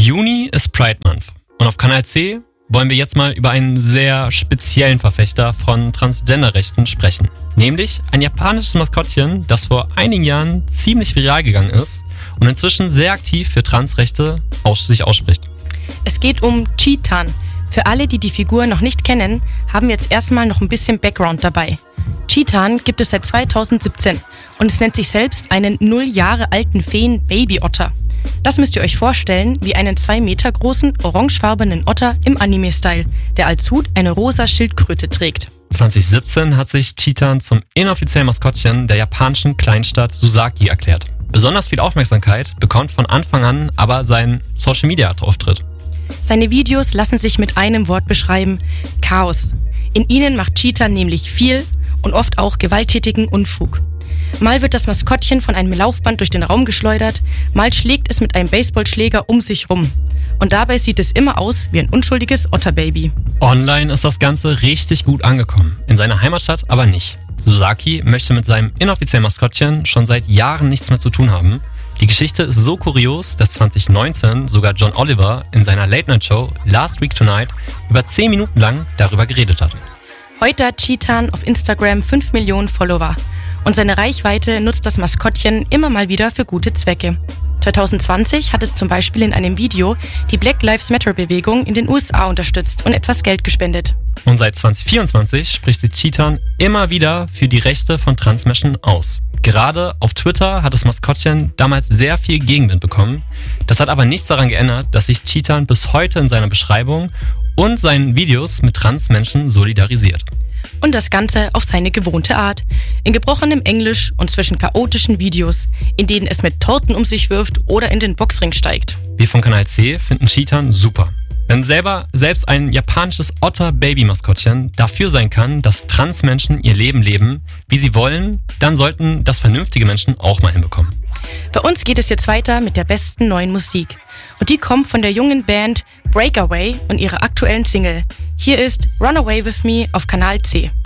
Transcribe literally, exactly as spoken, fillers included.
Juni ist Pride Month und auf Kanal C wollen wir jetzt mal über einen sehr speziellen Verfechter von Transgender-Rechten sprechen. Nämlich ein japanisches Maskottchen, das vor einigen Jahren ziemlich viral gegangen ist und inzwischen sehr aktiv für Transrechte aus- sich ausspricht. Es geht um Cheetan. Für alle, die die Figur noch nicht kennen, haben wir jetzt erstmal noch ein bisschen Background dabei. Cheetan gibt es seit zweitausendsiebzehn und es nennt sich selbst einen null Jahre alten Feen-Baby-Otter. Das müsst ihr euch vorstellen wie einen zwei Meter großen, orangefarbenen Otter im Anime-Style, der als Hut eine rosa Schildkröte trägt. zwanzig siebzehn hat sich Cheetan zum inoffiziellen Maskottchen der japanischen Kleinstadt Susaki erklärt. Besonders viel Aufmerksamkeit bekommt von Anfang an aber sein Social-Media-Auftritt. Seine Videos lassen sich mit einem Wort beschreiben: Chaos. In ihnen macht Cheetan nämlich viel und oft auch gewalttätigen Unfug. Mal wird das Maskottchen von einem Laufband durch den Raum geschleudert, mal schlägt es mit einem Baseballschläger um sich rum. Und dabei sieht es immer aus wie ein unschuldiges Otterbaby. Online ist das Ganze richtig gut angekommen, in seiner Heimatstadt aber nicht. Susaki möchte mit seinem inoffiziellen Maskottchen schon seit Jahren nichts mehr zu tun haben. Die Geschichte ist so kurios, dass zwanzig neunzehn sogar John Oliver in seiner Late-Night-Show Last Week Tonight über zehn Minuten lang darüber geredet hat. Heute hat Cheetan auf Instagram fünf Millionen Follower und seine Reichweite nutzt das Maskottchen immer mal wieder für gute Zwecke. zwanzig zwanzig hat es zum Beispiel in einem Video die Black Lives Matter Bewegung in den U S A unterstützt und etwas Geld gespendet. Und seit zwanzig vierundzwanzig spricht sich Cheetan immer wieder für die Rechte von Transmenschen aus. Gerade auf Twitter hat das Maskottchen damals sehr viel Gegenwind bekommen. Das hat aber nichts daran geändert, dass sich Cheetan bis heute in seiner Beschreibung und seinen Videos mit Transmenschen solidarisiert. Und das Ganze auf seine gewohnte Art. In gebrochenem Englisch und zwischen chaotischen Videos, in denen es mit Torten um sich wirft oder in den Boxring steigt. Wir von Kanal C finden Cheetan super. Wenn selber selbst ein japanisches Otter-Baby-Maskottchen dafür sein kann, dass Transmenschen ihr Leben leben, wie sie wollen, dann sollten das vernünftige Menschen auch mal hinbekommen. Bei uns geht es jetzt weiter mit der besten neuen Musik. Und die kommt von der jungen Band Breakaway und ihrer aktuellen Single. Hier ist Run Away With Me auf Kanal C.